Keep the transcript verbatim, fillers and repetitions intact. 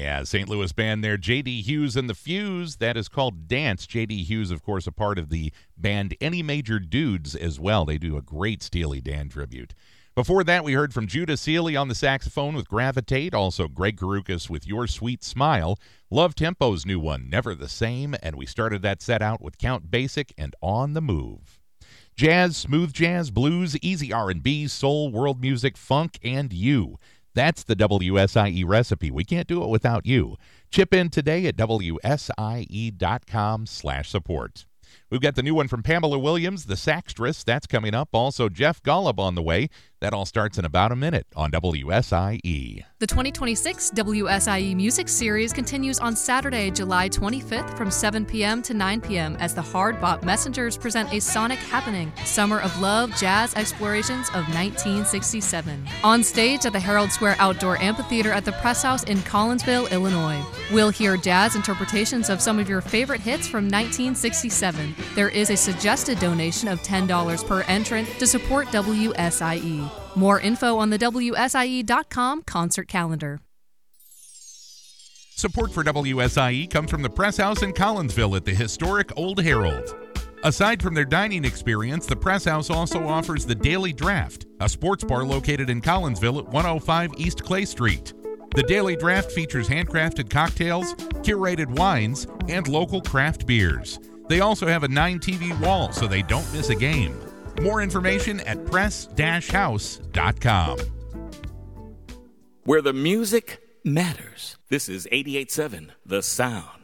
Yeah, Saint Louis band there, J D Hughes and the Fuse. That is called Dance. J D Hughes, of course, a part of the band Any Major Dudes as well. They do a great Steely Dan tribute. Before that, we heard from Judah Seeley on the saxophone with Gravitate, also Greg Karukas with Your Sweet Smile, Love Tempo's new one, Never the Same, and we started that set out with Count Basic and On the Move. Jazz, smooth jazz, blues, easy R and B, soul, world music, funk, and you. That's the W S I E recipe. We can't do it without you. Chip in today at W S I E dot com slash support. We've got the new one from Pamela Williams, The Saxtress. That's coming up. Also, Jeff Golub on the way. That all starts in about a minute on W S I E. The twenty twenty-six W S I E Music Series continues on Saturday, July twenty-fifth from seven p.m. to nine p.m. as the Hard Bop Messengers present a sonic happening, Summer of Love Jazz Explorations of nineteen sixty-seven. On stage at the Herald Square Outdoor Amphitheater at the Press House in Collinsville, Illinois. We'll hear jazz interpretations of some of your favorite hits from nineteen sixty-seven. There is a suggested donation of ten dollars per entrant to support W S I E. More info on the W S I E dot com concert calendar. Support for W S I E comes from the Press House in Collinsville at the historic Old Herald. Aside from their dining experience, the Press House also offers the Daily Draft, a sports bar located in Collinsville at one oh five East Clay Street. The Daily Draft features handcrafted cocktails, curated wines, and local craft beers. They also have a nine T V wall so they don't miss a game. More information at press house dot com. Where the music matters. This is eighty-eight point seven The Sound.